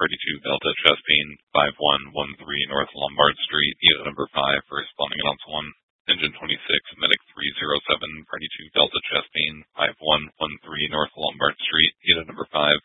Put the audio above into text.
Party 2 Delta Chespin 5113 North Lombard Street, unit number 5 for responding announce 1. Engine 26, Medic 307, Party 2 Delta Chespin 5113 North Lombard Street, unit number 5.